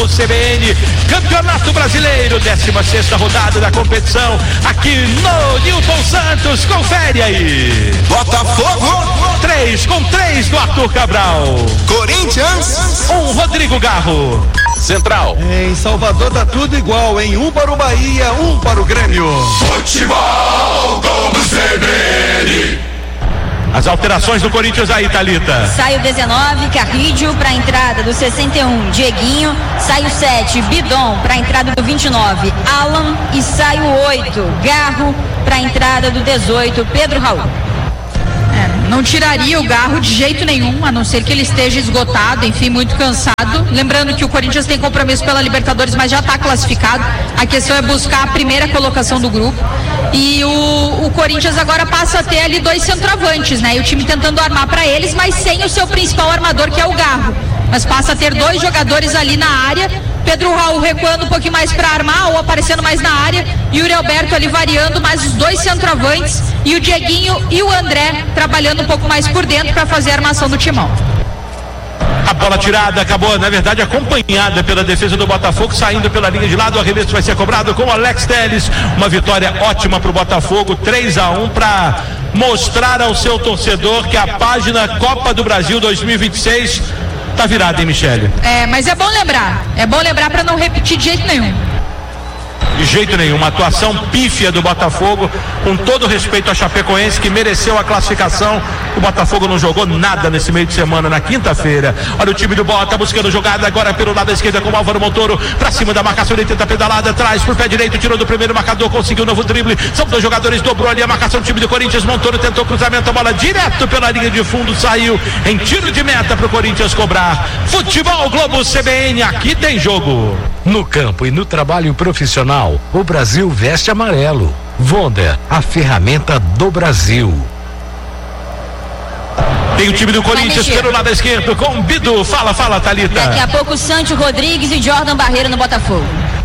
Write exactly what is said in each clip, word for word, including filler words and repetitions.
Globo C B N, Campeonato Brasileiro, décima sexta rodada da competição, aqui no Newton Santos. Confere aí. Botafogo, três com três do Arthur Cabral. Corinthians, um Rodrigo Garro. Central. Em Salvador tá tudo igual, em um para o Bahia, um para o Grêmio. Futebol Globo C B N. As alterações do Corinthians aí, Thalita. Sai o dezenove, Carrídio, para a entrada do sessenta e um, Dieguinho. Sai o sete, Bidon, para a entrada do vinte e nove, Alan. E sai o oito, Garro, para a entrada do dezoito, Pedro Raul. É, não tiraria o Garro de jeito nenhum, a não ser que ele esteja esgotado, enfim, muito cansado. Lembrando que o Corinthians tem compromisso pela Libertadores, mas já está classificado. A questão é buscar a primeira colocação do grupo. E o, o Corinthians agora passa a ter ali dois centroavantes, né? E o time tentando armar para eles, mas sem o seu principal armador, que é o Garro. Mas passa a ter dois jogadores ali na área. Pedro Raul recuando um pouquinho mais para armar ou aparecendo mais na área. Yuri Alberto ali variando, mas os dois centroavantes e o Dieguinho e o André trabalhando um pouco mais por dentro para fazer a armação do timão. A bola tirada acabou, na verdade, acompanhada pela defesa do Botafogo, saindo pela linha de lado. O arremesso vai ser cobrado com o Alex Telles. Uma vitória ótima para o Botafogo, três a um, para mostrar ao seu torcedor que a página Copa do Brasil dois mil e vinte e seis tá virada, hein, Michele? É, mas é bom lembrar, é bom lembrar para não repetir de jeito nenhum. De jeito nenhum, uma atuação pífia do Botafogo, com todo respeito a Chapecoense, que mereceu a classificação. O Botafogo não jogou nada nesse meio de semana, na quinta-feira. Olha o time do Bota buscando jogada agora pelo lado da esquerda com o Álvaro Montoro, pra cima da marcação, ele tenta pedalada, atrás pro pé direito, tirou do primeiro marcador, conseguiu um novo drible. São dois jogadores, dobrou ali a marcação do time do Corinthians. Montoro tentou cruzamento, a bola direto pela linha de fundo, saiu em tiro de meta pro Corinthians cobrar. Futebol Globo C B N, aqui tem jogo. No campo e no trabalho profissional, o Brasil veste amarelo. Vonda, a ferramenta do Brasil. Tem o time do Corinthians pelo lado esquerdo com Bidu. Fala, fala, Thalita. Daqui a pouco Santi Rodrigues e Jordan Barreira no Botafogo.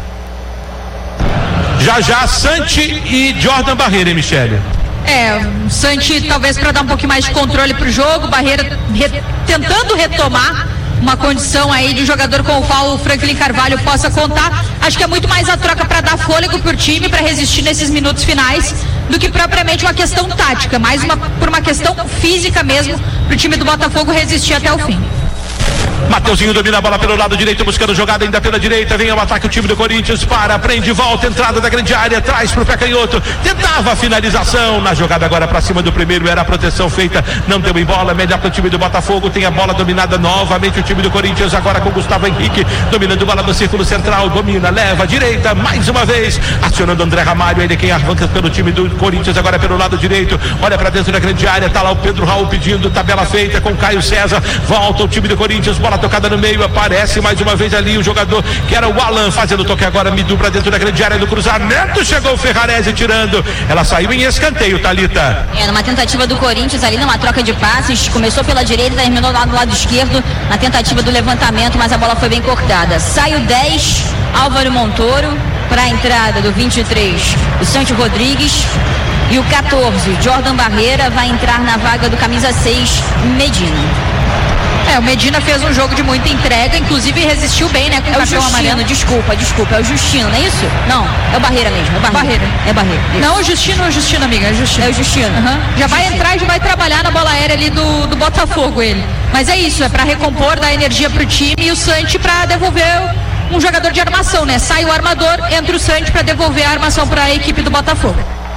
Já já Santi e Jordan Barreira, hein, Michele? É, o Santi talvez para dar um pouquinho mais de controle pro jogo, Barreira re, tentando retomar uma condição aí de jogador com o qual o Franklin Carvalho possa contar. Acho que é muito mais a troca para dar fôlego pro time, para resistir nesses minutos finais, do que propriamente uma questão tática, mais uma, por uma questão física mesmo, pro time do Botafogo resistir até o fim. Mateuzinho domina a bola pelo lado direito, buscando jogada ainda pela direita, vem ao ataque o time do Corinthians, para, prende, volta, entrada da grande área, traz pro pé canhoto, tentava a finalização, na jogada agora pra cima do primeiro, era a proteção feita, não deu em bola, melhor pro time do Botafogo, tem a bola dominada novamente o time do Corinthians, agora com Gustavo Henrique, dominando bola no círculo central, domina, leva, direita, mais uma vez, acionando André Ramalho, ele quem arranca pelo time do Corinthians, agora pelo lado direito, olha pra dentro da grande área, tá lá o Pedro Raul pedindo, tabela feita com Caio César, volta o time do Corinthians, bola tocada no meio, aparece mais uma vez ali o jogador que era o Alan, fazendo toque agora, Midu pra dentro da grande área do cruzamento, chegou o Ferrarese tirando, ela saiu em escanteio, Thalita. É, numa tentativa do Corinthians ali, numa troca de passes, começou pela direita, terminou lá do lado esquerdo, na tentativa do levantamento, mas a bola foi bem cortada. Sai o dez, Álvaro Montoro, para a entrada do vinte e três, o Santi Rodrigues, e o quatorze, Jordan Barreira, vai entrar na vaga do camisa seis, Medina. É, o Medina fez um jogo de muita entrega, inclusive resistiu bem, né, com o cartão amarelo. Desculpa, desculpa, é o Justino, não é isso? Não, é o Barreira mesmo, é o Barreira. Barreira. É Barreira. Isso. Não, o Justino, o Justino, amiga, é o Justino. É o Justino. Uhum. Já Justino. vai entrar e já vai trabalhar na bola aérea ali do, do Botafogo, ele. Mas é isso, é pra recompor, dar energia pro time, e o Santi pra devolver um jogador de armação, né? Sai o armador, entra o Santi pra devolver a armação pra equipe do Botafogo.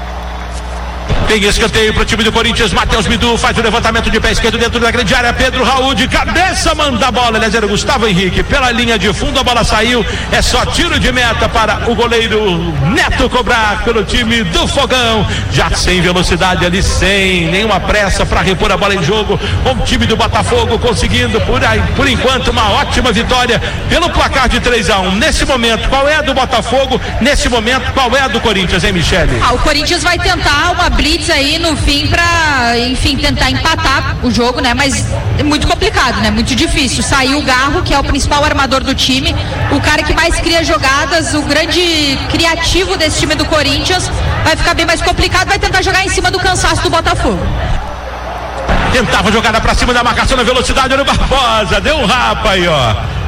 Tem escanteio pro time do Corinthians, Matheus Bidu faz o levantamento de pé esquerdo dentro da grande área, Pedro Raul de cabeça manda a bola, aliás era o Gustavo Henrique, pela linha de fundo a bola saiu, é só tiro de meta para o goleiro Neto cobrar pelo time do Fogão, já sem velocidade ali, sem nenhuma pressa para repor a bola em jogo, o time do Botafogo conseguindo por, aí, por enquanto uma ótima vitória pelo placar de três a um, nesse momento qual é a do Botafogo, nesse momento qual é a do Corinthians, hein, Michele? Ah, o Corinthians vai tentar uma blitz aí no fim pra, enfim, tentar empatar o jogo, né? Mas é muito complicado, né? Muito difícil. Saiu o Garro, que é o principal armador do time, o cara que mais cria jogadas, o grande criativo desse time do Corinthians. Vai ficar bem mais complicado, vai tentar jogar em cima do cansaço do Botafogo. Tentava jogada pra cima da marcação na velocidade, olha o Barbosa, deu um rapa aí, ó.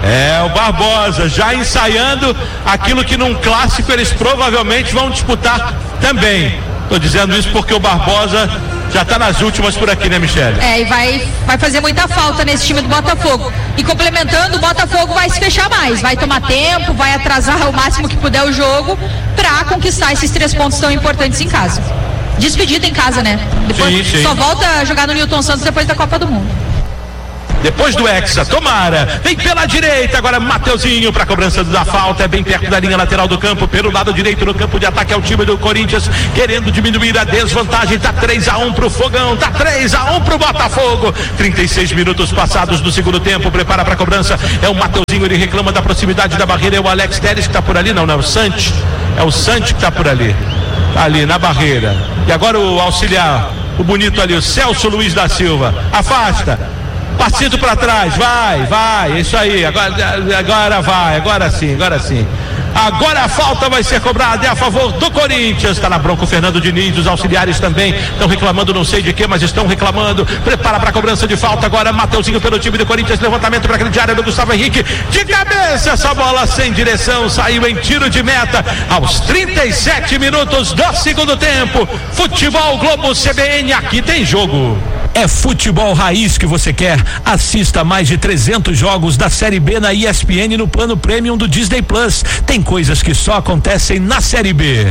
É, o Barbosa já ensaiando aquilo que num clássico eles provavelmente vão disputar também. Tô dizendo isso porque o Barbosa já tá nas últimas por aqui, né, Michele? É, e vai, vai fazer muita falta nesse time do Botafogo. E complementando, o Botafogo vai se fechar mais, vai tomar tempo, vai atrasar o máximo que puder o jogo pra conquistar esses três pontos tão importantes em casa. Despedida em casa, né? Depois sim, sim. Só volta a jogar no Newton Santos depois da Copa do Mundo. Depois do Hexa, Tomara, vem pela direita, agora Mateuzinho para cobrança da falta, é bem perto da linha lateral do campo, pelo lado direito no campo de ataque é o time do Corinthians, querendo diminuir a desvantagem, tá três a um pro Fogão, tá três a um pro Botafogo, trinta e seis minutos passados do segundo tempo, prepara para cobrança, é o Mateuzinho, ele reclama da proximidade da barreira, é o Alex Telles que tá por ali, não, não, é o Santi, é o Santi que tá por ali, tá ali na barreira, e agora o auxiliar, o bonito ali, o Celso Luiz da Silva, afasta, passito para trás, vai, vai, isso aí, agora, agora vai, agora sim, agora sim. Agora a falta vai ser cobrada, é a favor do Corinthians. Está na bronca o Fernando Diniz, os auxiliares também estão reclamando, não sei de que, mas estão reclamando. Prepara para a cobrança de falta agora, Mateuzinho pelo time do Corinthians, levantamento para a grande área do Gustavo Henrique, de cabeça, essa bola sem direção, saiu em tiro de meta, aos trinta e sete minutos do segundo tempo. Futebol Globo C B N, aqui tem jogo. É futebol raiz que você quer? Assista mais de trezentos jogos da Série B na E S P N no plano Premium do Disney Plus. Tem coisas que só acontecem na Série B.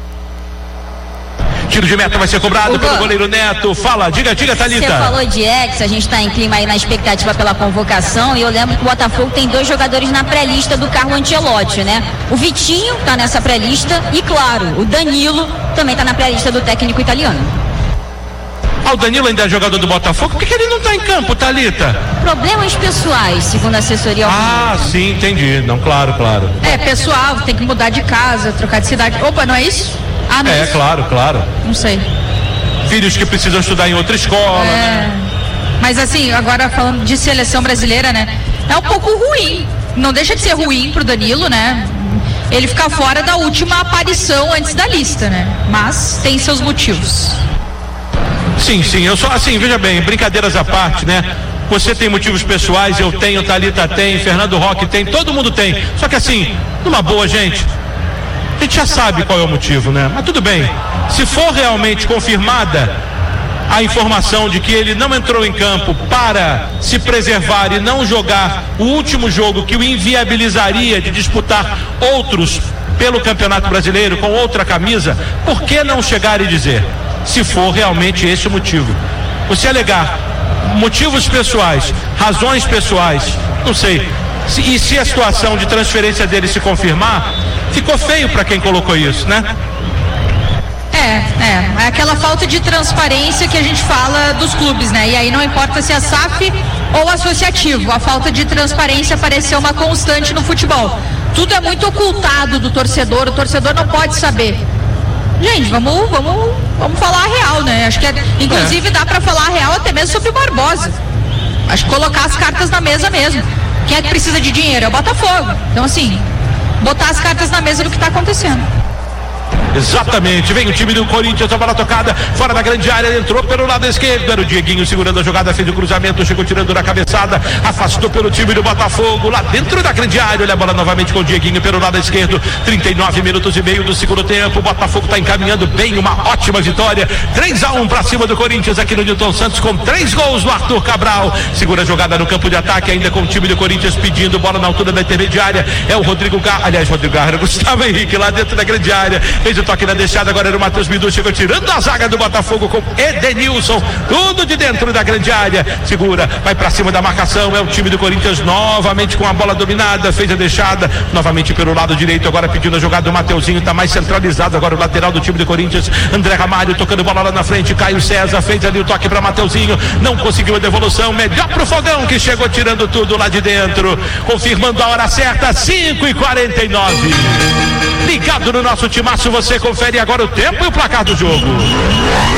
Tiro de meta vai ser cobrado o pelo go... goleiro Neto. Fala, diga, diga, Thalita. Você falou de ex, a gente está em clima aí na expectativa pela convocação, e eu lembro que o Botafogo tem dois jogadores na pré-lista do Carlo Ancelotti, né? O Vitinho tá nessa pré-lista e, claro, o Danilo também tá na pré-lista do técnico italiano. Ah, o Danilo ainda é jogador do Botafogo, por que, que ele não tá em campo, Thalita? Problemas pessoais, segundo a assessoria. Ah, sim, entendi. Não, claro, claro. É, pessoal, tem que mudar de casa, trocar de cidade. Opa, não é isso? Ah, não é, é isso? Claro, claro. Não sei. Filhos que precisam estudar em outra escola, é... né? Mas assim, agora falando de seleção brasileira, né? É um pouco ruim. Não deixa de ser ruim pro Danilo, né? Ele ficar fora da última aparição antes da lista, né? Mas tem seus motivos. Sim, sim, eu só, assim, veja bem, brincadeiras à parte, né? Você tem motivos pessoais, eu tenho, Thalita tem, Fernando Roque tem, todo mundo tem. Só que assim, numa boa, gente, a gente já sabe qual é o motivo, né? Mas tudo bem, se for realmente confirmada a informação de que ele não entrou em campo para se preservar e não jogar o último jogo que o inviabilizaria de disputar outros pelo Campeonato Brasileiro com outra camisa, por que não chegar e dizer? Se for realmente esse o motivo. Você alegar motivos pessoais, razões pessoais, não sei. Se, e se a situação de transferência dele se confirmar, ficou feio para quem colocou isso, né? É, é, é aquela falta de transparência que a gente fala dos clubes, né? E aí não importa se é S A F ou associativo, a falta de transparência parece ser uma constante no futebol. Tudo é muito ocultado do torcedor, o torcedor não pode saber. Gente, vamos, vamos, vamos falar a real, né? Acho que é, inclusive é. dá pra falar a real até mesmo sobre o Barbosa. Acho que colocar as cartas na mesa mesmo. Quem é que precisa de dinheiro? É o Botafogo. Então assim, botar as cartas na mesa do que tá acontecendo. Exatamente, vem o time do Corinthians, a bola tocada, fora da grande área, entrou pelo lado esquerdo, era o Dieguinho segurando a jogada, fez o cruzamento, chegou tirando na cabeçada, afastou pelo time do Botafogo, lá dentro da grande área, olha a bola novamente com o Dieguinho pelo lado esquerdo, trinta e nove minutos e meio do segundo tempo, o Botafogo está encaminhando bem, uma ótima vitória, três a um para cima do Corinthians aqui no Newton Santos, com três gols do Arthur Cabral, segura a jogada no campo de ataque, ainda com o time do Corinthians pedindo bola na altura da intermediária, é o Rodrigo Garra, aliás, Rodrigo Garra, o Gustavo Henrique lá dentro da grande área, fez o toque na deixada, agora era o Matheus Bidu, chegou tirando a zaga do Botafogo com Edenilson, tudo de dentro da grande área, segura, vai pra cima da marcação, é o time do Corinthians novamente com a bola dominada, fez a deixada, novamente pelo lado direito, agora pedindo a jogada, o Mateuzinho tá mais centralizado, agora o lateral do time do Corinthians, André Ramalho tocando bola lá na frente, Caio César fez ali o toque pra Mateuzinho, não conseguiu a devolução, melhor pro Fogão que chegou tirando tudo lá de dentro, confirmando a hora certa, cinco e quarenta e nove. Ligado no nosso timaço, você confere agora o tempo e o placar do jogo.